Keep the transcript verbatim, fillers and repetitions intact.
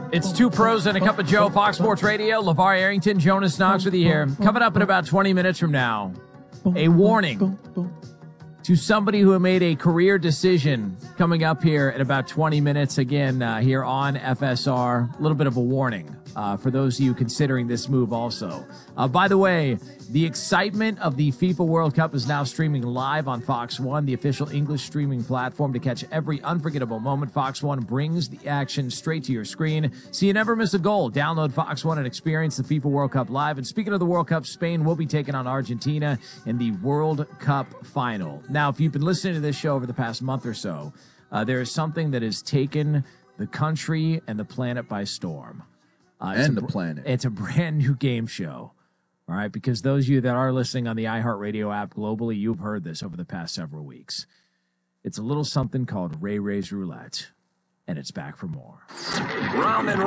It's two pros and a cup of Joe, Fox Sports Radio. LeVar Arrington, Jonas Knox with you here. Coming up in about twenty minutes from now, a warning to somebody who made a career decision coming up here in about twenty minutes. Again, uh, here on F S R, a little bit of a warning uh, for those of you considering this move also. Uh, by the way, the excitement of the FIFA World Cup is now streaming live on Fox One, the official English streaming platform. To catch every unforgettable moment, Fox One brings the action straight to your screen, so you never miss a goal. Download Fox One and experience the FIFA World Cup live. And speaking of the World Cup, Spain will be taking on Argentina in the World Cup final. Now, if you've been listening to this show over the past month or so, uh, there is something that has taken the country and the planet by storm. Uh, and a, the planet. It's a brand new game show. All right, because those of you that are listening on the iHeartRadio app globally, you've heard this over the past several weeks. It's a little something called Ray Ray's Roulette, and it's back for more. Round and